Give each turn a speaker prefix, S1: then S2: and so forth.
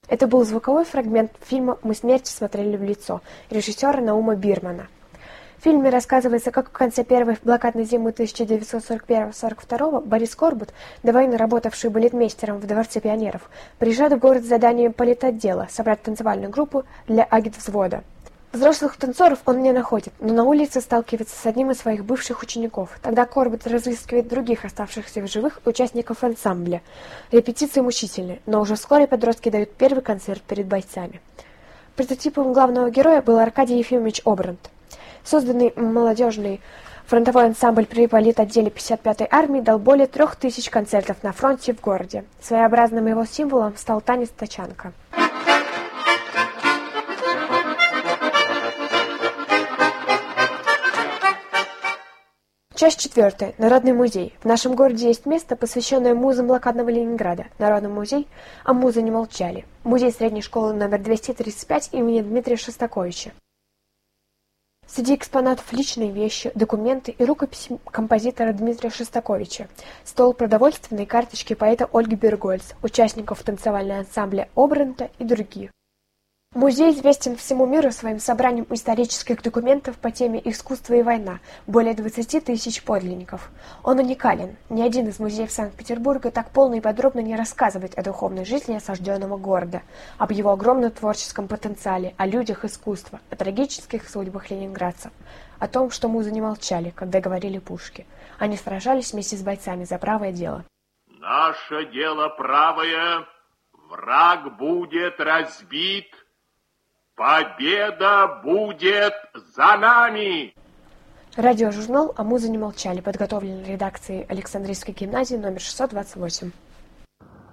S1: Это был звуковой фрагмент фильма «Мы смерти смотрели в лицо» режиссера Наума Бирмана. В фильме рассказывается, как в конце первой блокадной зимы 1941-1942 Борис Корбут, до войны работавший балетмейстером в Дворце пионеров, приезжает в город с заданием политотдела собрать танцевальную группу для агитвзвода. Взрослых танцоров он не находит, но на улице сталкивается с одним из своих бывших учеников. Тогда Корбут разыскивает других оставшихся в живых участников ансамбля. Репетиции мучительны, но уже вскоре подростки дают первый концерт перед бойцами. Прототипом главного героя был Аркадий Ефимович Обрант. Созданный молодежный фронтовой ансамбль при политотделе 55-й армии дал более 3000 концертов на фронте и в городе. Своеобразным его символом стал танец тачанка. Часть 4. Народный музей. В нашем городе есть место, посвященное музам блокадного Ленинграда. Народный музей, а музы не молчали. Музей средней школы номер 235 имени Дмитрия Шостаковича. Среди экспонатов личные вещи, документы и рукописи композитора Дмитрия Шостаковича, стол продовольственной карточки поэта Ольги Бергольц, участников танцевального ансамбля Обранта и других. Музей известен всему миру своим собранием исторических документов по теме «Искусство и война», более 20 тысяч подлинников. Он уникален. Ни один из музеев Санкт-Петербурга так полно и подробно не рассказывает о духовной жизни осажденного города, об его огромном творческом потенциале, о людях искусства, о трагических судьбах ленинградцев, о том, что музы не молчали, когда говорили пушки. Они сражались вместе с бойцами за правое дело.
S2: Наше дело правое, враг будет разбит, победа будет за нами!
S1: Радиожурнал «А музы не молчали», подготовлен редакцией Александрийской гимназии номер 628.